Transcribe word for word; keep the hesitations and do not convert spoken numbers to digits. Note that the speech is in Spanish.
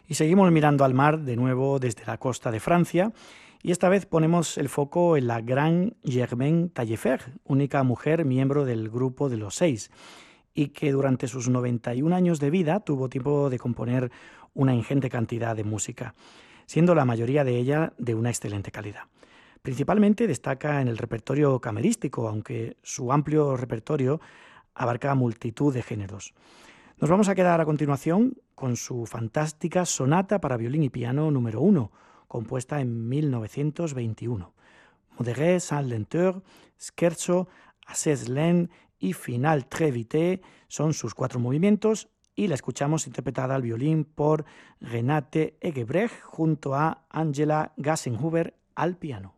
Y seguimos mirando al mar de nuevo desde la costa de Francia y esta vez ponemos el foco en la gran Germaine Taillefer, única mujer miembro del grupo de los seis y que durante sus noventa y un años de vida tuvo tiempo de componer una ingente cantidad de música, siendo la mayoría de ella de una excelente calidad. Principalmente destaca en el repertorio camerístico, aunque su amplio repertorio abarca multitud de géneros. Nos vamos a quedar a continuación con su fantástica sonata para violín y piano número uno, compuesta en mil novecientos veintiuno. Modéré, sans lenteur, scherzo, assez lent y final très vite son sus cuatro movimientos y la escuchamos interpretada al violín por Renate Eggebrecht junto a Angela Gassenhuber al piano.